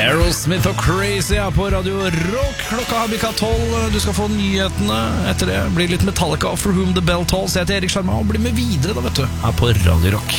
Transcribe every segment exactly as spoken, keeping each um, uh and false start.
Aerosmith og Crazy er på Radio Rock. Klokka har bikket tolv. Du skal få nyhetene. Etter det blir litt Metallica For Whom the Bell Tolls. Jeg heter Erik Sjarma og blir med videre da, vet du, her på Radio Rock.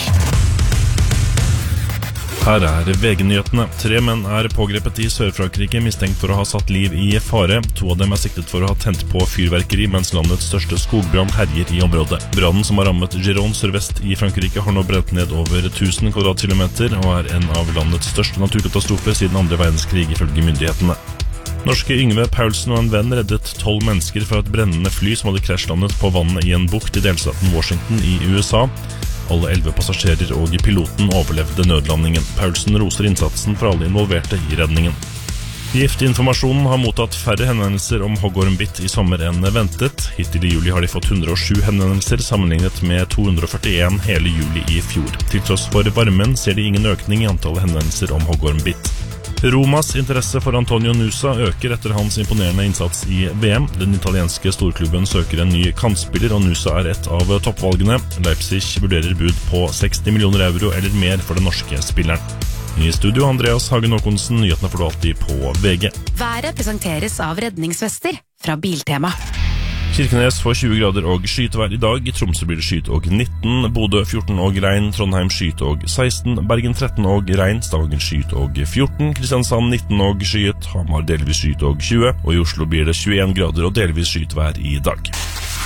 Her er V G-nyhetene. Tre menn er pågrepet i Sør-Frankrike mistenkt for å ha satt liv i fare. To av dem er siktet for å ha tent på fyrverkeri mens landets største skogbrann herjer i området. Brannen som har rammet Gironde sørvest i Frankrike har nå brent ned over tusen kvadratkilometer og er en av landets største naturkatastrofer siden andre verdenskrig ifølge myndighetene. Norske Yngve Paulsen og en venn reddet tolv mennesker fra et brennende fly som hadde krasjlandet på vannet i en bukt i delstaten Washington i U S A. Alle elleve passasjerer og piloten overlevde nødlandingen. Paulsen roser innsatsen for alle involverte i redningen. Giftinformasjonen har mottatt færre henvendelser om hoggormbitt i sommer enn ventet. Hittil i juli har de fått hundre og sju henvendelser sammenlignet med to hundre og førtien hele juli i fjor. Til tross for varmen ser de ingen økning i antallet henvendelser om hoggormbitt. Romas interesse for Antonio Nusa øker etter hans imponerende innsats i V M. Den italienske storklubben søker en ny kantspiller, og Nusa er et av toppvalgene. Leipzig vurderer bud på seksti millioner euro eller mer for den norske spilleren. I studio Andreas Hagen Håkonsen, nyhetene får du alltid på V G. Været presenteres av redningsvester fra Biltema. Kirkenes får tjue grader og skytevær i dag. I Tromsø blir det skyt og nitten, Bodø fjorten og regn, Trondheim skyt og seksten, Bergen tretten og regn, Stavanger skyt og fjorten, Kristiansand nitten og skyet, Hamar delvis skyt og tjue, og i Oslo blir det tjueen grader og delvis skytevær i dag.